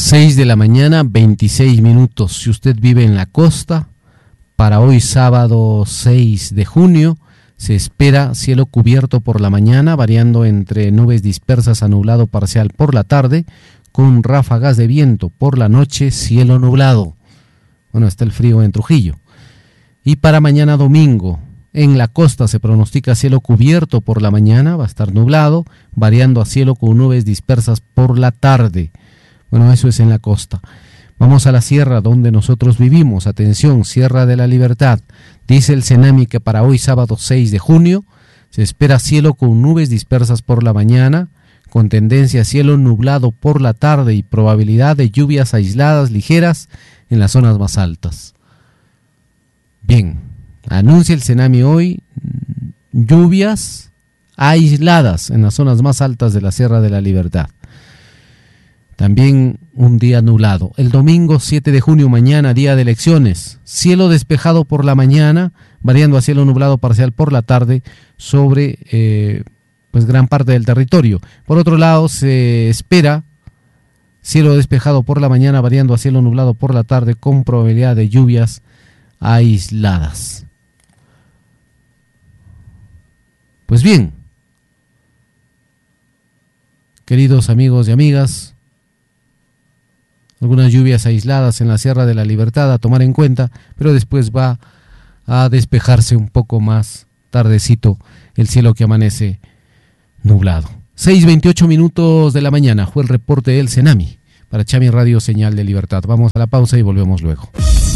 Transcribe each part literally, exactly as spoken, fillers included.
seis de la mañana, veintiséis minutos. Si usted vive en la costa, para hoy sábado seis de junio, se espera cielo cubierto por la mañana, variando entre nubes dispersas a nublado parcial por la tarde, con ráfagas de viento. Por la noche, cielo nublado. Bueno, está el frío en Trujillo. Y para mañana domingo, en la costa se pronostica cielo cubierto por la mañana, va a estar nublado, variando a cielo con nubes dispersas por la tarde. Bueno, eso es en la costa. Vamos a la sierra donde nosotros vivimos. Atención, Sierra de la Libertad. Dice el Cenami que para hoy sábado seis de junio se espera cielo con nubes dispersas por la mañana, con tendencia a cielo nublado por la tarde y probabilidad de lluvias aisladas ligeras en las zonas más altas. Bien, anuncia el Cenami hoy lluvias aisladas en las zonas más altas de la Sierra de la Libertad. También un día nublado. El domingo siete de junio, mañana, día de elecciones. Cielo despejado por la mañana, variando a cielo nublado parcial por la tarde sobre eh, pues gran parte del territorio. Por otro lado, se espera cielo despejado por la mañana, variando a cielo nublado por la tarde con probabilidad de lluvias aisladas. Pues bien, queridos amigos y amigas, algunas lluvias aisladas en la Sierra de la Libertad a tomar en cuenta, pero después va a despejarse un poco más tardecito el cielo que amanece nublado. seis veintiocho minutos de la mañana fue el reporte del Cenami para Chami Radio Señal de Libertad. Vamos a la pausa y volvemos luego.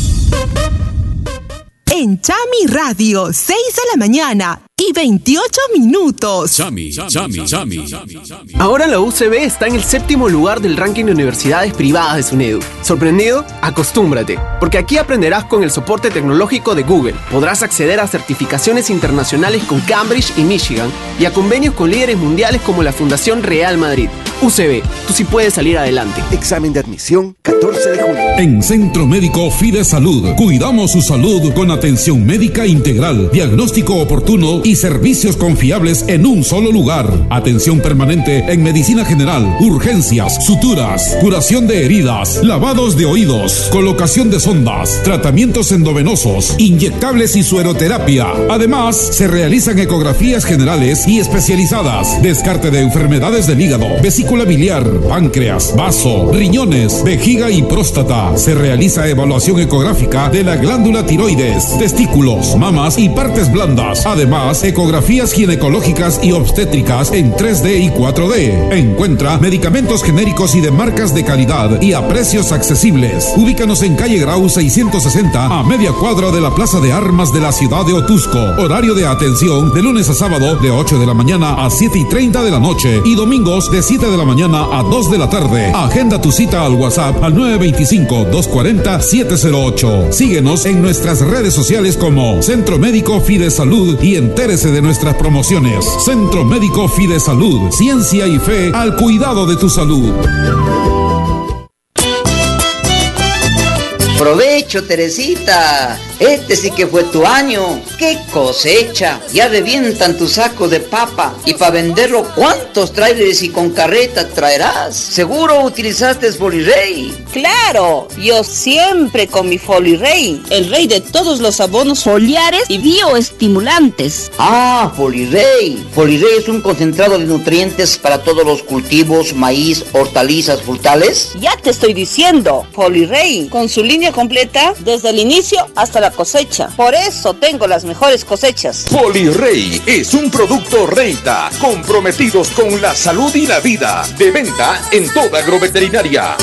En Chami Radio, seis de la mañana y veintiocho minutos. Chami, Chami, Chami. Ahora la U C B está en el séptimo lugar del ranking de universidades privadas de SUNEDU. ¿Sorprendido? Acostúmbrate, porque aquí aprenderás con el soporte tecnológico de Google. Podrás acceder a certificaciones internacionales con Cambridge y Michigan y a convenios con líderes mundiales como la Fundación Real Madrid. U C B, tú sí puedes salir adelante. Examen de admisión, catorce de junio. En Centro Médico Fide Salud, cuidamos su salud con atención médica integral, diagnóstico oportuno y servicios confiables en un solo lugar. Atención permanente en medicina general, urgencias, suturas, curación de heridas, lavados de oídos, colocación de sondas, tratamientos endovenosos, inyectables y sueroterapia. Además, se realizan ecografías generales y especializadas, descarte de enfermedades del hígado, vesícula biliar, páncreas, vaso, riñones, vejiga y próstata. Se realiza evaluación ecográfica de la glándula tiroides, testículos, mamas y partes blandas. Además, ecografías ginecológicas y obstétricas en tres D y cuatro D. Encuentra medicamentos genéricos y de marcas de calidad y a precios accesibles. Ubícanos en calle Grau seiscientos sesenta, a media cuadra de la Plaza de Armas de la ciudad de Otusco. Horario de atención de lunes a sábado de ocho de la mañana a siete y treinta de la noche y domingos de siete de la mañana a dos de la tarde. Agenda tu cita al WhatsApp al nueve veinticinco, doscientos cuarenta, setecientos ocho. Síguenos en nuestras redes sociales como Centro Médico Fide Salud y entérese de nuestras promociones. Centro Médico Fide Salud, ciencia y fe al cuidado de tu salud. Provecho, Teresita. Este sí que fue tu año. ¡Qué cosecha! Ya revientan tu saco de papa. Y para venderlo, ¿cuántos trailers y con carreta traerás? Seguro utilizaste Folirey. Claro, yo siempre con mi Folirey, el rey de todos los abonos foliares y bioestimulantes. Ah, Folirey. Folirey es un concentrado de nutrientes para todos los cultivos, maíz, hortalizas, frutales. Ya te estoy diciendo, Folirey, con su línea completa desde el inicio hasta la cosecha. Por eso tengo las mejores cosechas. Folirey es un producto Reita, comprometidos con la salud y la vida. De venta en toda agroveterinaria.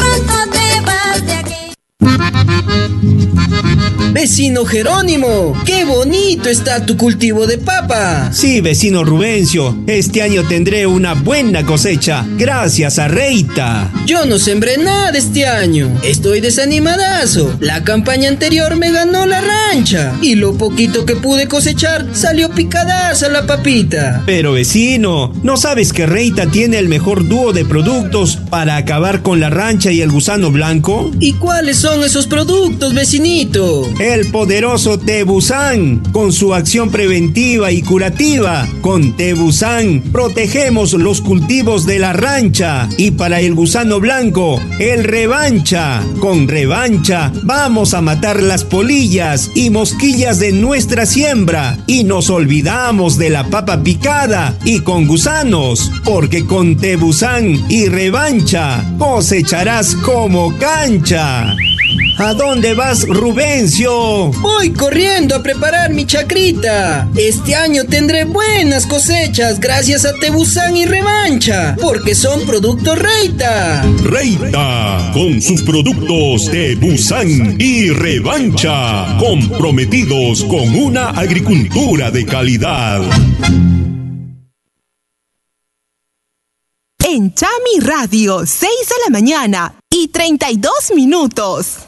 Vecino Jerónimo, qué bonito está tu cultivo de papa. Sí, vecino Rubencio, este año tendré una buena cosecha, gracias a Reita. Yo no sembré nada este año, estoy desanimadazo. La campaña anterior me ganó la rancha y lo poquito que pude cosechar salió picadaza la papita. Pero vecino, ¿no sabes que Reita tiene el mejor dúo de productos para acabar con la rancha y el gusano blanco? ¿Y cuáles son esos productos, vecinito? el poderoso Tebusan, con su acción preventiva y curativa. Con Tebusan protegemos los cultivos de la rancha, y para el gusano blanco, el Revancha. Con Revancha vamos a matar las polillas y mosquillas de nuestra siembra, y nos olvidamos de la papa picada y con gusanos, porque con Tebusan y Revancha cosecharás como cancha. ¿A dónde vas, Rubencio? Voy corriendo a preparar mi chacrita. Este año tendré buenas cosechas gracias a Tebusan y Revancha, porque son productos Reita. Reita, con sus productos Tebusan y Revancha, comprometidos con una agricultura de calidad. En Chami Radio, seis de la mañana y treinta y dos minutos.